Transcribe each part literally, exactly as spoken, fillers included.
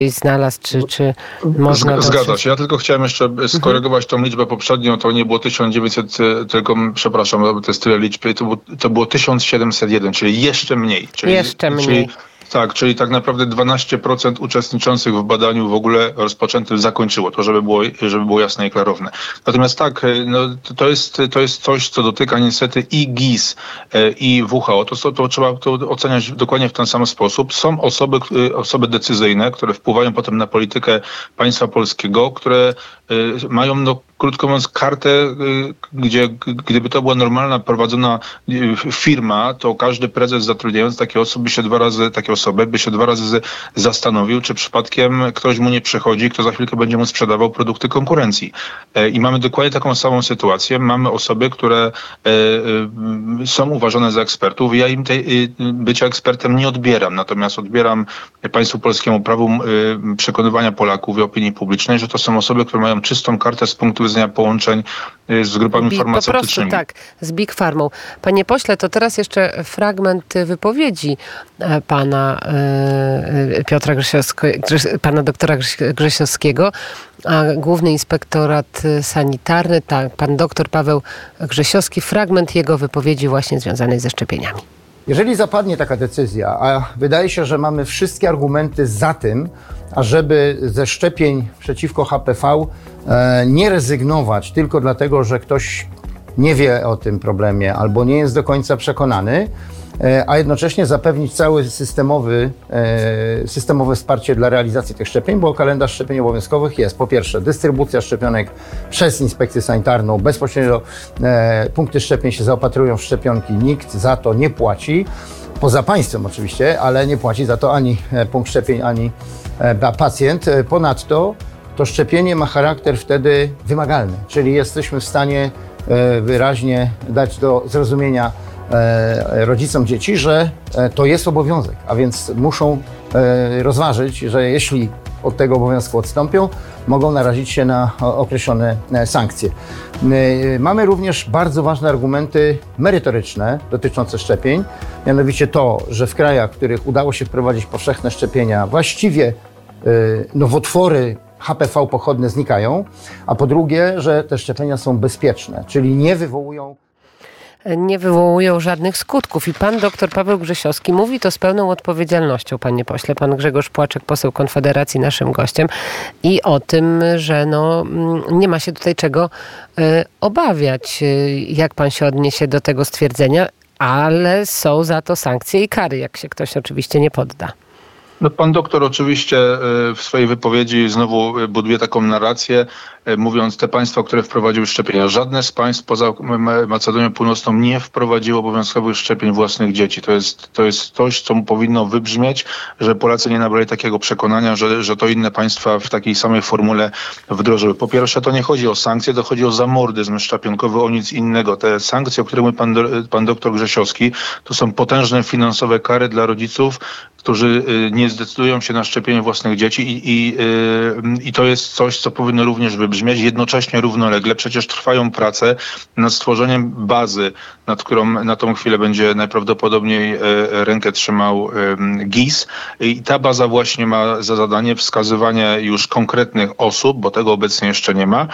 znalazł, czy, czy można... Zg- Zgadza się. Ja tylko chciałem jeszcze skorygować tą liczbę poprzednią. To nie było tysiąc dziewięćset, tylko, przepraszam, to jest tyle liczb, to było, to było tysiąc siedemset jeden, czyli jeszcze mniej. Czyli, jeszcze mniej. Czyli, tak, czyli tak naprawdę dwanaście procent uczestniczących w badaniu w ogóle rozpoczętym zakończyło to, żeby było, żeby było jasne i klarowne. Natomiast tak, no, to, jest, to jest coś, co dotyka niestety i G I S, i W H O. To, to trzeba to oceniać dokładnie w ten sam sposób. Są osoby, osoby decyzyjne, które wpływają potem na politykę państwa polskiego, które mają, no, krótko mówiąc, kartę, gdzie gdyby to była normalna, prowadzona firma, to każdy prezes zatrudniając takie osoby się dwa razy, takie osoby by się dwa razy zastanowił, czy przypadkiem ktoś mu nie przychodzi, kto za chwilkę będzie mu sprzedawał produkty konkurencji. I mamy dokładnie taką samą sytuację. Mamy osoby, które są uważane za ekspertów. Ja im tej bycia ekspertem nie odbieram, natomiast odbieram państwu polskiemu prawu przekonywania Polaków i opinii publicznej, że to są osoby, które mają czystą kartę z punktu widzenia połączeń z grupami Big, farmaceutycznymi. Po prostu, tak, z Big Pharmą. Panie pośle, to teraz jeszcze fragment wypowiedzi pana Piotra Grzesiowskiego, pana doktora Grzesiowskiego, a Główny Inspektorat Sanitarny, tak, pan doktor Paweł Grzesiowski, fragment jego wypowiedzi właśnie związanej ze szczepieniami. Jeżeli zapadnie taka decyzja, a wydaje się, że mamy wszystkie argumenty za tym, ażeby ze szczepień przeciwko H P V e, nie rezygnować tylko dlatego, że ktoś nie wie o tym problemie albo nie jest do końca przekonany, e, a jednocześnie zapewnić cały systemowy, e, systemowe wsparcie dla realizacji tych szczepień, bo kalendarz szczepień obowiązkowych jest po pierwsze dystrybucja szczepionek przez inspekcję sanitarną, bezpośrednio e, punkty szczepień się zaopatrują w szczepionki, nikt za to nie płaci. Poza państwem oczywiście, ale nie płaci za to ani punkt szczepień, ani pacjent. Ponadto to szczepienie ma charakter wtedy wymagalny, czyli jesteśmy w stanie wyraźnie dać do zrozumienia rodzicom dzieci, że to jest obowiązek, a więc muszą rozważyć, że jeśli od tego obowiązku odstąpią, mogą narazić się na określone sankcje. Mamy również bardzo ważne argumenty merytoryczne dotyczące szczepień, mianowicie to, że w krajach, w których udało się wprowadzić powszechne szczepienia, właściwie nowotwory H P V pochodne znikają, a po drugie, że te szczepienia są bezpieczne, czyli nie wywołują nie wywołują żadnych skutków. I pan doktor Paweł Grzesiowski mówi to z pełną odpowiedzialnością, panie pośle. Pan Grzegorz Płaczek, poseł Konfederacji, naszym gościem. I o tym, że no, nie ma się tutaj czego y, obawiać. Jak pan się odniesie do tego stwierdzenia? Ale są za to sankcje i kary, jak się ktoś oczywiście nie podda. No, pan doktor oczywiście w swojej wypowiedzi znowu buduje taką narrację, mówiąc te państwa, które wprowadziły szczepienia. Żadne z państw poza Macedonią Północną nie wprowadziło obowiązkowych szczepień własnych dzieci. To jest, to jest coś, co mu powinno wybrzmieć, że Polacy nie nabrali takiego przekonania, że, że to inne państwa w takiej samej formule wdrożyły. Po pierwsze, to nie chodzi o sankcje, to chodzi o zamordyzm szczepionkowy, o nic innego. Te sankcje, o których mówi pan, pan doktor Grzesiowski, to są potężne finansowe kary dla rodziców, którzy nie zdecydują się na szczepienie własnych dzieci i, i, i to jest coś, co powinno również wybrzmieć. Jednocześnie równolegle przecież trwają prace nad stworzeniem bazy, nad którą na tą chwilę będzie najprawdopodobniej rękę trzymał G I S. I ta baza właśnie ma za zadanie wskazywanie już konkretnych osób, bo tego obecnie jeszcze nie ma,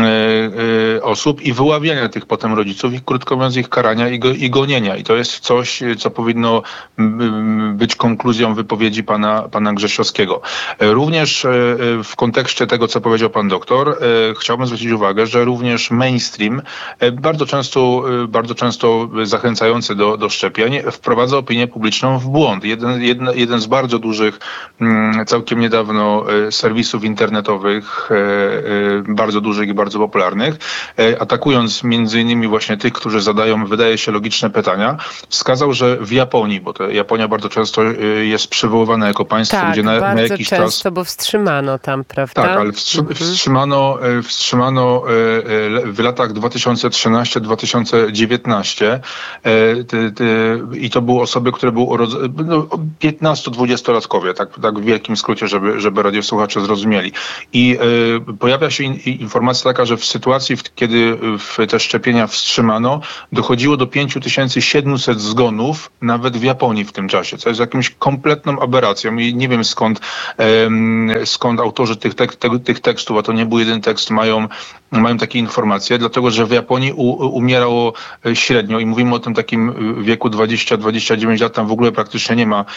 osób i wyławiania tych potem rodziców i krótko mówiąc ich karania i, go, i gonienia. I to jest coś, co powinno być konkluzją wypowiedzi pana, pana Grzesiowskiego. Również w kontekście tego, co powiedział pan doktor, chciałbym zwrócić uwagę, że również mainstream, bardzo często, bardzo często zachęcający do, do szczepień, wprowadza opinię publiczną w błąd. Jeden, jeden, jeden z bardzo dużych, całkiem niedawno serwisów internetowych, bardzo dużych i bardzo popularnych, atakując między innymi właśnie tych, którzy zadają, wydaje się, logiczne pytania, wskazał, że w Japonii, bo to Japonia bardzo często jest przywoływana jako państwo, tak, gdzie na, na jakiś często, czas... bo wstrzymano tam, prawda? Tak, ale wstrzy, mhm. wstrzymano, wstrzymano w latach dwa tysiące trzynaście do dwa tysiące dziewiętnaście i to były osoby, które były urodzone, no, piętnasto-dwudziestolatkowie, tak, tak w wielkim skrócie, żeby, żeby radiosłuchacze zrozumieli. I pojawia się in, informacja taka, że w sytuacji, kiedy te szczepienia wstrzymano, dochodziło do pięć tysięcy siedemset zgonów nawet w Japonii w tym czasie, co jest jakimś kompletną aberracją i nie wiem skąd, skąd autorzy tych, tek, tych tekstów, a to nie był jeden tekst, mają, mają takie informacje, dlatego że w Japonii u, umierało średnio i mówimy o tym takim wieku dwadzieścia do dwudziestu dziewięciu lat, tam w ogóle praktycznie nie ma,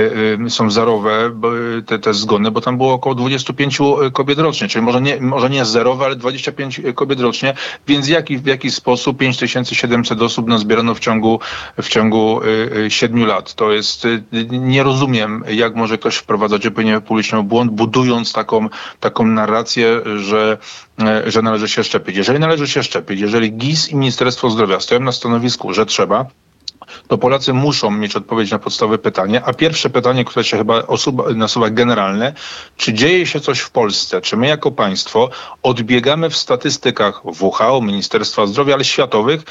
są zerowe te, te zgony, bo tam było około dwadzieścia pięć kobiet rocznie, czyli może nie, może nie zerowe, ale dwadzieścia pięć kobiet rocznie, więc jaki, w jaki sposób pięć tysięcy siedemset osób nazbierano w ciągu, w ciągu siedmiu lat. To jest, nie rozumiem, jak może ktoś wprowadzać opinię publiczną w błąd, budując taką, taką narrację, że, że należy się szczepić. Jeżeli należy się szczepić, jeżeli G I S i Ministerstwo Zdrowia stoją na stanowisku, że trzeba, to Polacy muszą mieć odpowiedź na podstawowe pytanie, a pierwsze pytanie, które się chyba osuwa, nasuwa generalne, czy dzieje się coś w Polsce, czy my jako państwo odbiegamy w statystykach W H O, Ministerstwa Zdrowia, ale światowych,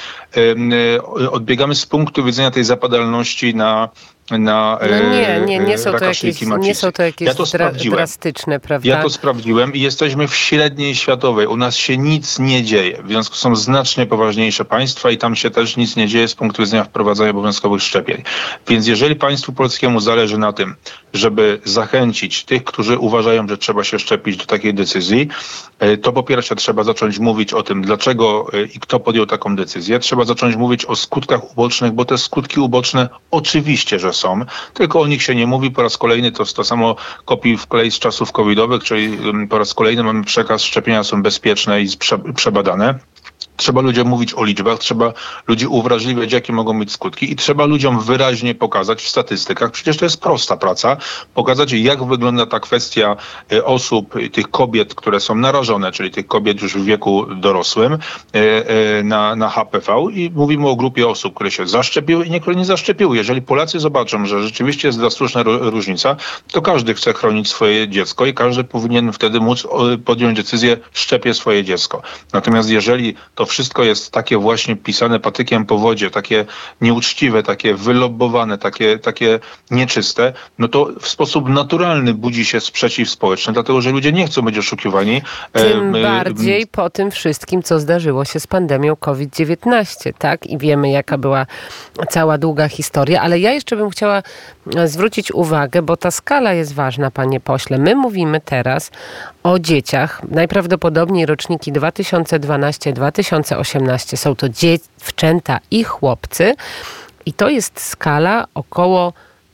yy, odbiegamy z punktu widzenia tej zapadalności na na no nie, nie, nie są to jakieś, nie są to jakieś ja to dra drastyczne, prawda? Ja to sprawdziłem i jesteśmy w średniej światowej. U nas się nic nie dzieje. W związku są znacznie poważniejsze państwa i tam się też nic nie dzieje z punktu widzenia wprowadzania obowiązkowych szczepień. Więc jeżeli państwu polskiemu zależy na tym, żeby zachęcić tych, którzy uważają, że trzeba się szczepić do takiej decyzji, to po pierwsze trzeba zacząć mówić o tym, dlaczego i kto podjął taką decyzję. Trzeba zacząć mówić o skutkach ubocznych, bo te skutki uboczne oczywiście, że są, tylko o nich się nie mówi. Po raz kolejny to, to samo kopi w kolei z czasów covidowych, czyli po raz kolejny mamy przekaz, szczepienia są bezpieczne i prze, przebadane. Trzeba ludziom mówić o liczbach, trzeba ludzi uwrażliwiać, jakie mogą być skutki i trzeba ludziom wyraźnie pokazać w statystykach, przecież to jest prosta praca, pokazać, jak wygląda ta kwestia osób, tych kobiet, które są narażone, czyli tych kobiet już w wieku dorosłym na, na H P V i mówimy o grupie osób, które się zaszczepiły i niektóre nie zaszczepiły. Jeżeli Polacy zobaczą, że rzeczywiście jest drastyczna różnica, to każdy chce chronić swoje dziecko i każdy powinien wtedy móc podjąć decyzję, szczepię swoje dziecko. Natomiast jeżeli to wszystko jest takie właśnie pisane patykiem po wodzie, takie nieuczciwe, takie wylobbowane, takie, takie nieczyste, no to w sposób naturalny budzi się sprzeciw społeczny, dlatego że ludzie nie chcą być oszukiwani. Tym e, bardziej po tym wszystkim, co zdarzyło się z pandemią COVID dziewiętnaście, tak? I wiemy, jaka była cała długa historia, ale ja jeszcze bym chciała zwrócić uwagę, bo ta skala jest ważna, panie pośle. My mówimy teraz o dzieciach, najprawdopodobniej roczniki dwa tysiące dwanaście dwa tysiące osiemnaście. Są to dziewczęta i chłopcy i to jest skala około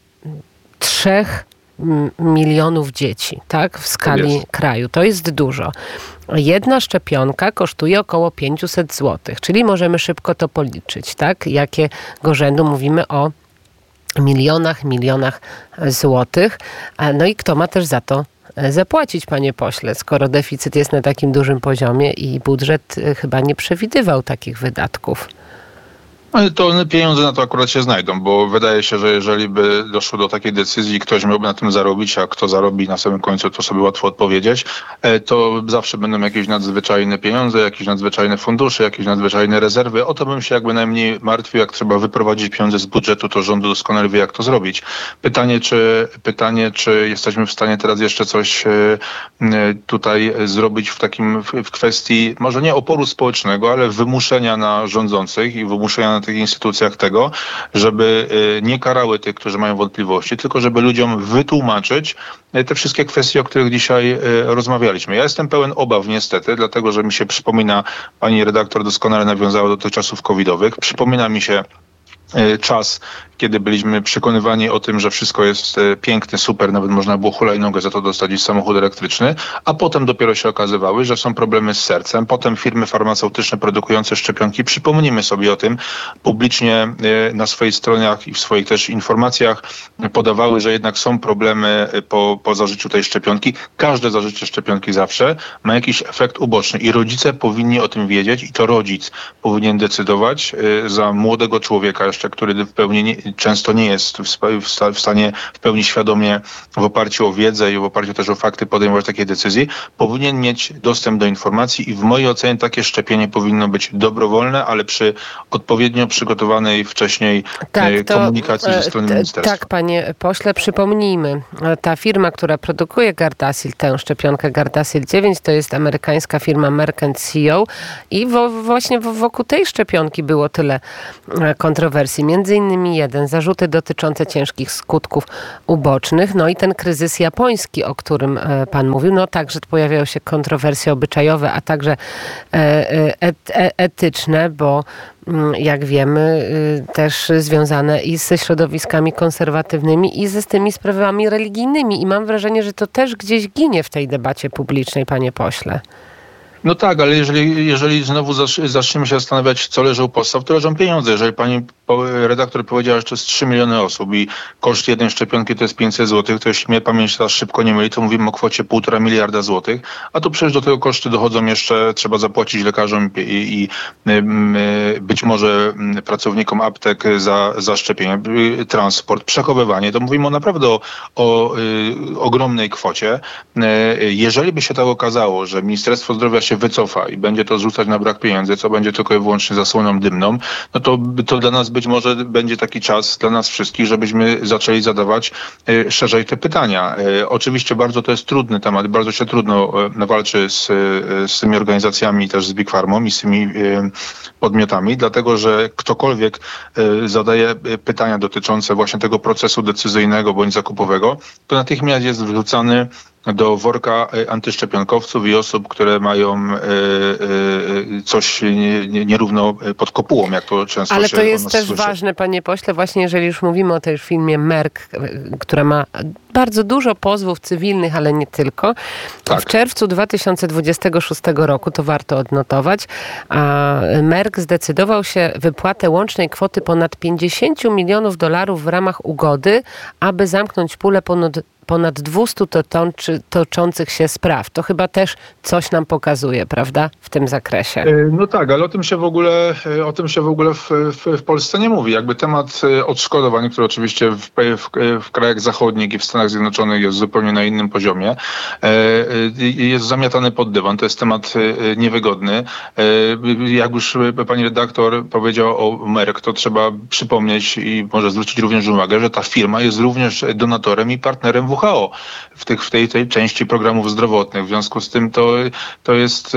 trzech milionów dzieci, tak? W skali kraju. To jest dużo. Jedna szczepionka kosztuje około pięćset złotych, czyli możemy szybko to policzyć, tak? Jakiego rzędu mówimy o milionach, milionach złotych. No i kto ma też za to zapłacić, panie pośle, skoro deficyt jest na takim dużym poziomie i budżet chyba nie przewidywał takich wydatków. Ale to pieniądze na to akurat się znajdą, bo wydaje się, że jeżeli by doszło do takiej decyzji, ktoś miałby na tym zarobić, a kto zarobi na samym końcu, to sobie łatwo odpowiedzieć, to zawsze będą jakieś nadzwyczajne pieniądze, jakieś nadzwyczajne fundusze, jakieś nadzwyczajne rezerwy. O to bym się jakby najmniej martwił, jak trzeba wyprowadzić pieniądze z budżetu, to rząd doskonale wie, jak to zrobić. Pytanie, czy, pytanie, czy jesteśmy w stanie teraz jeszcze coś tutaj zrobić w takim, w kwestii, może nie oporu społecznego, ale wymuszenia na rządzących i wymuszenia na tych instytucjach tego, żeby nie karały tych, którzy mają wątpliwości, tylko żeby ludziom wytłumaczyć te wszystkie kwestie, o których dzisiaj rozmawialiśmy. Ja jestem pełen obaw niestety, dlatego że mi się przypomina, pani redaktor doskonale nawiązała do tych czasów covidowych, przypomina mi się czas, kiedy byliśmy przekonywani o tym, że wszystko jest piękne, super, nawet można było hulajnogę za to dostać i samochód elektryczny, a potem dopiero się okazywały, że są problemy z sercem. Potem firmy farmaceutyczne produkujące szczepionki, przypomnijmy sobie o tym, publicznie na swoich stronach i w swoich też informacjach podawały, że jednak są problemy po, po zażyciu tej szczepionki. Każde zażycie szczepionki zawsze ma jakiś efekt uboczny i rodzice powinni o tym wiedzieć i to rodzic powinien decydować za młodego człowieka, gościa, który w pełni nie, często nie jest w, w, w stanie w pełni świadomie w oparciu o wiedzę i w oparciu też o fakty podejmować takie decyzje, powinien mieć dostęp do informacji i w mojej ocenie takie szczepienie powinno być dobrowolne, ale przy odpowiednio przygotowanej wcześniej tak, to, komunikacji ze strony ministerstwa. Tak, panie pośle, przypomnijmy, ta firma, która produkuje Gardasil, tę szczepionkę Gardasil dziewięć, to jest amerykańska firma Merck and C O i wo, właśnie wokół tej szczepionki było tyle kontrowersji. Między innymi jeden, zarzuty dotyczące ciężkich skutków ubocznych, no i ten kryzys japoński, o którym pan mówił, no także pojawiały się kontrowersje obyczajowe, a także etyczne, bo jak wiemy, też związane i ze środowiskami konserwatywnymi i ze z tymi sprawami religijnymi. I mam wrażenie, że to też gdzieś ginie w tej debacie publicznej, panie pośle. No tak, ale jeżeli, jeżeli znowu zaczniemy się zastanawiać, co leży u podstaw, to leżą pieniądze. Jeżeli pani redaktor powiedziała, że to jest trzy miliony osób i koszt jednej szczepionki to jest pięćset złotych, to jeśli mnie pamięć teraz szybko nie myli, to mówimy o kwocie półtora miliarda złotych, a tu przecież do tego koszty dochodzą jeszcze, trzeba zapłacić lekarzom i, i, i być może pracownikom aptek za, za szczepienie, transport, przechowywanie. To mówimy o naprawdę o, o y, ogromnej kwocie. Jeżeli by się tak okazało, że Ministerstwo Zdrowia się wycofa i będzie to zrzucać na brak pieniędzy, co będzie tylko i wyłącznie zasłoną dymną, no to, to dla nas być może będzie taki czas, dla nas wszystkich, żebyśmy zaczęli zadawać y, szerzej te pytania. Y, oczywiście bardzo to jest trudny temat, bardzo się trudno y, walczy z, y, z tymi organizacjami, też z Big Pharmą i z tymi y, podmiotami, dlatego że ktokolwiek y, zadaje pytania dotyczące właśnie tego procesu decyzyjnego bądź zakupowego, to natychmiast jest wrzucany do worka antyszczepionkowców i osób, które mają y, y, coś nierówno pod kopułą, jak to często Ale się to jest też słyszy. ważne, panie pośle, właśnie jeżeli już mówimy o tej firmie Merck, która ma bardzo dużo pozwów cywilnych, ale nie tylko. Tak. W czerwcu dwa tysiące dwudziestego szóstego roku, to warto odnotować, a Merck zdecydował się wypłatę łącznej kwoty ponad pięćdziesiąt milionów dolarów w ramach ugody, aby zamknąć pulę ponad ponad dwieście toczy, toczących się spraw. To chyba też coś nam pokazuje, prawda, w tym zakresie. No tak, ale o tym się w ogóle, o tym się w ogóle w, w, w Polsce nie mówi. Jakby temat odszkodowań, który oczywiście w, w, w krajach zachodnich i w Stanach Zjednoczonych jest zupełnie na innym poziomie, jest zamiatany pod dywan. To jest temat niewygodny. Jak już pani redaktor powiedział o Merck, to trzeba przypomnieć i może zwrócić również uwagę, że ta firma jest również donatorem i partnerem W H O w, tych, w tej, tej części programów zdrowotnych. W związku z tym to, to jest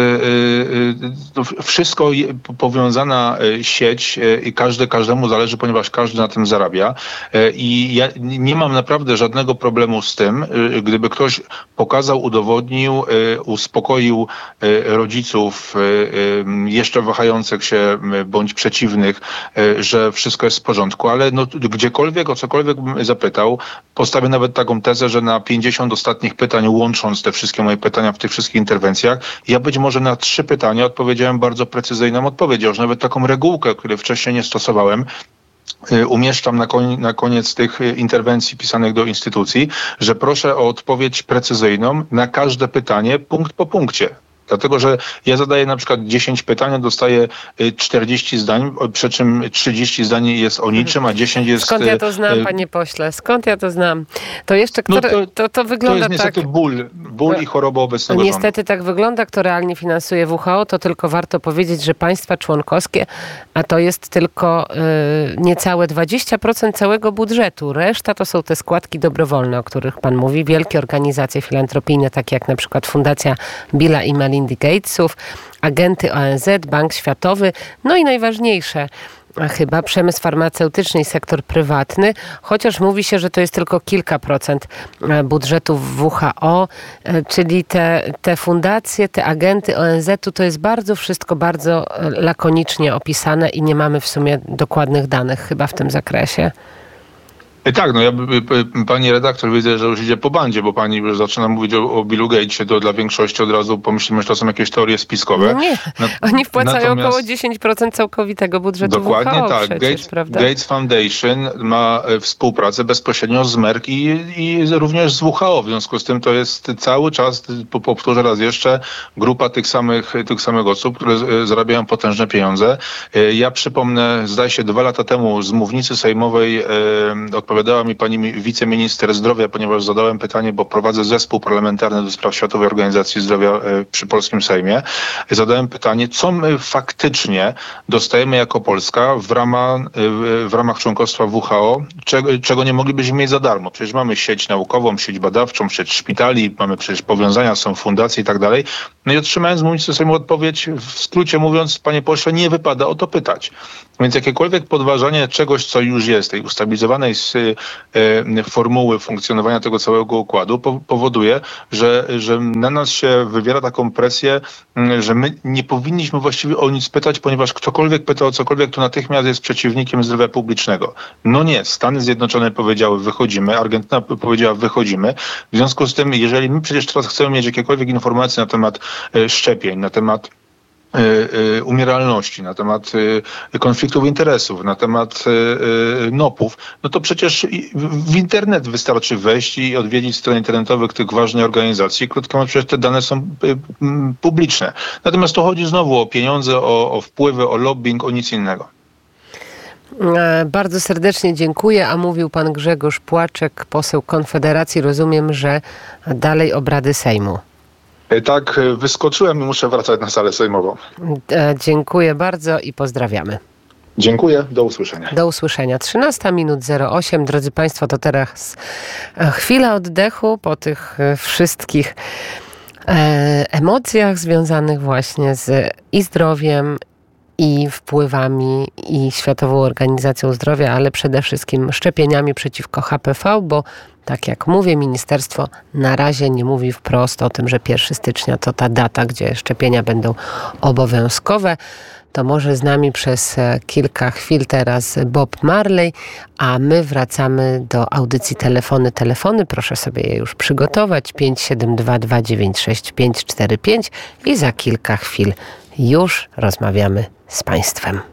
to wszystko powiązana sieć i każdy każdemu zależy, ponieważ każdy na tym zarabia. I ja nie mam naprawdę żadnego problemu z tym, gdyby ktoś pokazał, udowodnił, uspokoił rodziców jeszcze wahających się bądź przeciwnych, że wszystko jest w porządku, ale no, gdziekolwiek, o cokolwiek bym zapytał, postawię nawet taką tezę, że na pięćdziesiąt ostatnich pytań, łącząc te wszystkie moje pytania w tych wszystkich interwencjach, ja być może na trzy pytania odpowiedziałem bardzo precyzyjną odpowiedź, już nawet taką regułkę, której wcześniej nie stosowałem, umieszczam na, koń, na koniec tych interwencji pisanych do instytucji, że proszę o odpowiedź precyzyjną na każde pytanie, punkt po punkcie. Dlatego, że ja zadaję na przykład dziesięć pytań, a dostaję czterdzieści zdań, przy czym trzydzieści zdań jest o niczym, a dziesięć jest... Skąd ja to znam, panie pośle? Skąd ja to znam? To jeszcze, kto, no to, to, to wygląda tak... To jest niestety tak, ból, ból i choroba obecnego Niestety rządu. tak wygląda, kto realnie finansuje W H O, to tylko warto powiedzieć, że państwa członkowskie, a to jest tylko y, niecałe dwadzieścia procent całego budżetu. Reszta to są te składki dobrowolne, o których pan mówi, wielkie organizacje filantropijne, takie jak na przykład Fundacja Billa i Melindy Gatesów, agenty O N Z, Bank Światowy, no i najważniejsze chyba przemysł farmaceutyczny i sektor prywatny, chociaż mówi się, że to jest tylko kilka procent budżetu W H O, czyli te, te fundacje, te agenty O N Z-u, to jest bardzo wszystko bardzo lakonicznie opisane i nie mamy w sumie dokładnych danych chyba w tym zakresie. Tak, no ja, pani redaktor, widzę, że już idzie po bandzie, bo pani już zaczyna mówić o, o Billu Gatesie, to dla większości od razu pomyślimy, że to są jakieś teorie spiskowe. No nie, oni wpłacają Natomiast... około dziesięć procent całkowitego budżetu Dokładnie W H O tak. przecież, Gates, prawda? Gates Foundation ma współpracę bezpośrednio z Merck i, i również z W H O. W związku z tym to jest cały czas, powtórzę raz jeszcze, grupa tych samych, tych samych osób, które zarabiają potężne pieniądze. Ja przypomnę, zdaje się, dwa lata temu z mównicy sejmowej odpowiadała mi pani wiceminister zdrowia, ponieważ zadałem pytanie, bo prowadzę zespół parlamentarny do spraw Światowej Organizacji Zdrowia przy polskim Sejmie. Zadałem pytanie, co my faktycznie dostajemy jako Polska w ramach, w ramach członkostwa W H O, czego, czego nie moglibyśmy mieć za darmo. Przecież mamy sieć naukową, sieć badawczą, sieć szpitali, mamy przecież powiązania, są fundacje i tak dalej. No i otrzymałem z mównicy sejmu odpowiedź, w skrócie mówiąc, panie pośle, nie wypada o to pytać. Więc jakiekolwiek podważanie czegoś, co już jest, tej ustabilizowanej z, e, formuły funkcjonowania tego całego układu po, powoduje, że, że na nas się wywiera taką presję, że my nie powinniśmy właściwie o nic pytać, ponieważ ktokolwiek pyta o cokolwiek, to natychmiast jest przeciwnikiem zdrowia publicznego. No nie, Stany Zjednoczone powiedziały wychodzimy, Argentyna powiedziała wychodzimy. W związku z tym, jeżeli my przecież teraz chcemy mieć jakiekolwiek informacje na temat e, szczepień, na temat umieralności, na temat konfliktów interesów, na temat nopów, no to przecież w internet wystarczy wejść i odwiedzić strony internetowe tych ważnych organizacji. Krótko mówiąc, przecież te dane są publiczne. Natomiast to chodzi znowu o pieniądze, o, o wpływy, o lobbying, o nic innego. Bardzo serdecznie dziękuję, a mówił pan Grzegorz Płaczek, poseł Konfederacji. Rozumiem, że dalej obrady Sejmu. Tak, wyskoczyłem i muszę wracać na salę sejmową. Dziękuję bardzo i pozdrawiamy. Dziękuję, do usłyszenia. Do usłyszenia. trzynasta minut zero osiem. Drodzy Państwo, to teraz chwila oddechu po tych wszystkich emocjach związanych właśnie z i zdrowiem, i wpływami, i Światową Organizacją Zdrowia, ale przede wszystkim szczepieniami przeciwko H P V, bo tak jak mówię, ministerstwo na razie nie mówi wprost o tym, że pierwszego stycznia to ta data, gdzie szczepienia będą obowiązkowe. To może z nami przez kilka chwil teraz Bob Marley, a my wracamy do audycji Telefony, Telefony. Proszę sobie je już przygotować. pięć siedem dwa dwa dziewięć sześć pięć cztery pięć i za kilka chwil już rozmawiamy z Państwem.